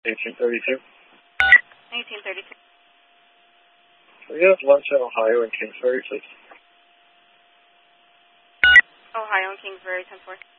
1832. 1832. We have lunch at Ohio and Kingsbury, please. Ohio and Kingsbury, 10-4.